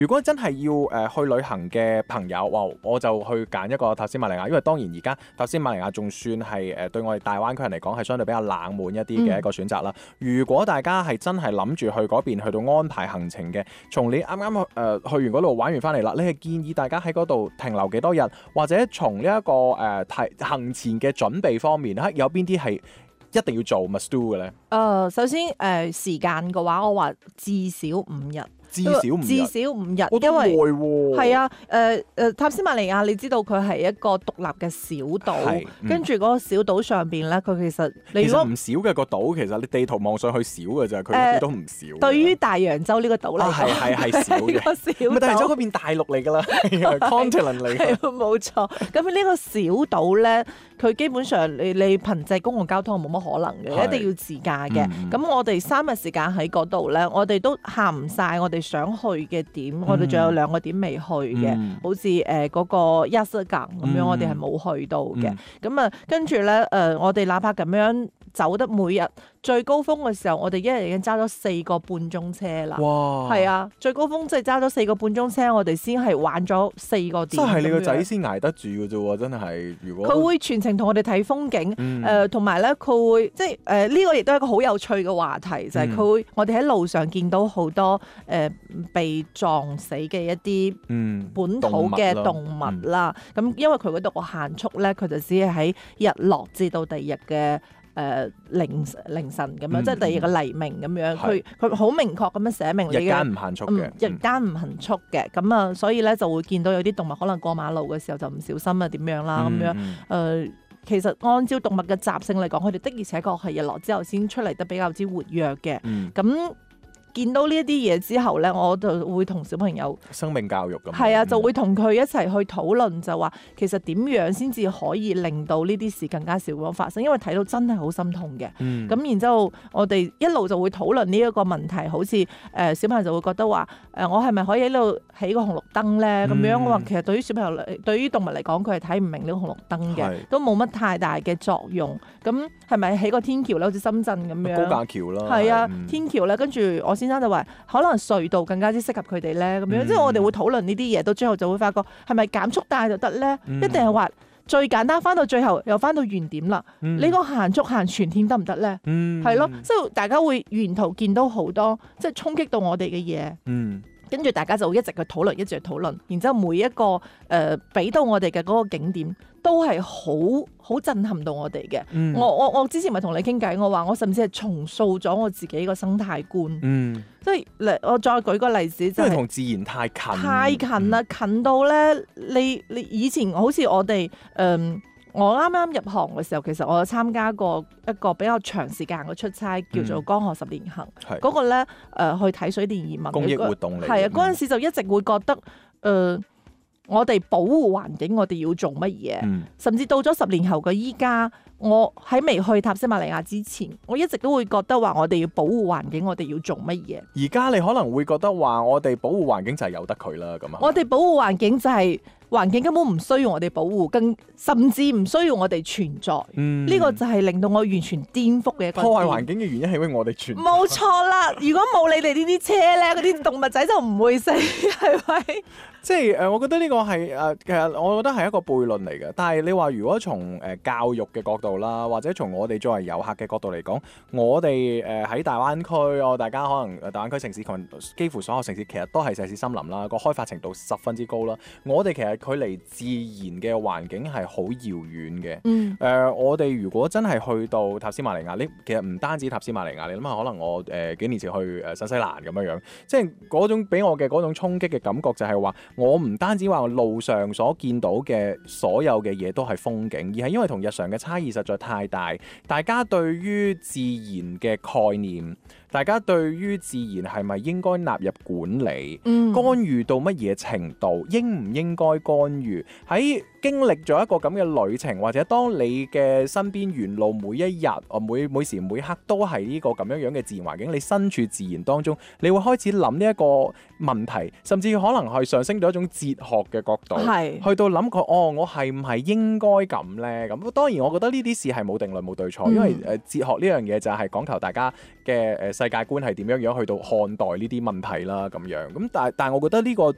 如果真係要去旅行嘅朋友，我就去揀一個塔斯馬尼亞，因為當然而家塔斯馬尼亞仲算係對我哋大灣區人嚟講係相對比較冷門一啲嘅一個選擇啦。如果大家係真係諗住去嗰邊去到安排行程嘅，從你啱啱去完嗰度玩完翻嚟啦，你係建議大家喺嗰度停留幾多日，或者從呢一個行前嘅準備方面，有邊啲係一定要做 must do 嘅咧？ 首先時間嘅話，我話至少5日。 至少5日， 因為係啊，塔斯馬尼亞你知道佢係一個獨立嘅小島，跟住嗰個小島上邊咧，佢其實你如果唔少嘅個島，其實你地圖望上去少嘅咋，佢都唔少。 對於大洋洲呢個島嚟講， 係少嘅。咁大洋洲嗰邊大陸嚟㗎啦，continent 嚟㗎。 冇錯。咁呢個小島咧，佢基本上你憑藉公共交通係冇乜可能嘅，一定要自駕嘅。咁我哋3日時間喺嗰度咧，我哋都行唔晒我哋想去嘅點，我哋仲有2個點未去嘅，好似嗰個亞瑟港咁樣，我哋係冇去到嘅。咁啊，跟住咧我哋哪怕咁樣走得每日最高峰嘅時候，我哋一日已經揸咗4個半鐘車啦。 哇！ 係啊，最高峰即係揸咗4個半鐘車，我哋先係玩咗4個點。 真係你個仔先捱得住嘅啫喎！真係，如果佢會全程同我哋睇風景，同埋咧佢會即係呢個亦都係一個好有趣嘅話題，就係佢會我哋喺路上見到好多被撞死嘅一啲本土嘅動物啦。咁因為佢嗰度個限速咧，佢就只係喺日落至到第二日嘅凌晨咁樣，即係第二個黎明咁樣。佢好明確咁樣寫明你嘅日間唔限速嘅， 日間唔限速嘅。咁啊，所以咧就會見到有啲動物可能過馬路嘅時候就唔小心啊點樣啦咁樣。其實按照動物嘅習性嚟講，佢哋的而且確係日落之後先出嚟得比較之活躍嘅。咁見到呢一啲嘢之後咧，我就會同小朋友生命教育咁。 係啊，就會同佢一齊去討論，就話其實點樣先至可以令到呢啲事更加少咁發生，因為睇到真係好心痛嘅。咁然之後，我哋一路就會討論呢一個問題，好似小朋友就會覺得話我係咪可以喺度起個紅綠燈咧？咁樣我話其實對於小朋友對於動物嚟講，佢係睇唔明呢個紅綠燈嘅，都冇乜太大嘅作用。咁係咪起個天橋咧？好似深圳咁樣高架橋啦。 係啊，天橋咧，跟住我先生就話可能隧道更加之適合佢哋咧，咁樣即係我哋會討論呢啲嘢，到最後就會發覺係咪減速帶就得咧？一定係話最簡單，翻到最後又翻到原點啦。呢個限速限全天得唔得咧？係咯，即係大家會沿途見到好多即係衝擊到我哋嘅嘢。跟住大家就會一直去討論，一直去討論，然之後每一個俾到我哋嘅嗰個景點都係好震撼到我哋嘅。我之前咪同你傾偈，我話我甚至係重塑咗我自己個生態觀。即係我再舉個例子，就係同自然太近啦，近到咧你以前好似我哋我啱啱入行嘅時候，其實我有參加過一個比較長時間嘅出差，叫做江河10年行。嗰個咧去睇水電移民公益活動嚟。 係啊，嗰陣時就一直會覺得我哋保護環境，我哋要做乜嘢？甚至到咗10年後嘅依家，我喺未去塔斯馬尼亞之前，我一直都會覺得話我哋要保護環境，我哋要做乜嘢？ 而家你可能會覺得話我哋保護環境就係由得佢啦，咁啊。 我哋保護環境就係環境根本唔需要我哋保護，甚至唔需要我哋存在。呢個就係令到我完全顛覆嘅一個破壞環境嘅原因係因為我哋存在。 冇錯啦！如果冇你哋呢啲車咧，嗰啲動物仔就唔會死，係咪？ 即係我覺得呢個係其實我覺得係一個悖論嚟嘅。但係你話如果從教育嘅角度啦，或者從我哋作為遊客嘅角度嚟講，我哋喺大灣區，大家可能大灣區城市群幾乎所有城市其實都係石屎森林啦，個開發程度十分之高啦。我哋其實距離自然嘅環境係好遙遠嘅。我哋如果真係去到塔斯馬尼亞，其實唔單止塔斯馬尼亞，你諗下可能我幾年前去新西蘭咁樣，即係嗰種俾我嘅嗰種衝擊嘅感覺就係話，我唔單止話路上所見到嘅所有嘅嘢都係風景，而係因為同日常嘅差異實在太大，大家對於自然嘅概念，大家對於自然係咪應該納入管理，干預到乜嘢程度，應唔應該干預？喺經歷咗一個咁嘅旅程，或者當你嘅身邊沿路每一日，每時每刻都係呢個咁樣嘅自然環境，你身處自然當中，你會開始諗呢一個問題，甚至可能係上升到一種哲學嘅角度，去到諗過我係唔係應該咁呢？咁當然我覺得呢啲事係冇定論冇對錯，因為哲學呢樣嘢就係講求大家嘅世界觀係點樣去到看待呢啲問題啦咁樣。咁但係我覺得呢個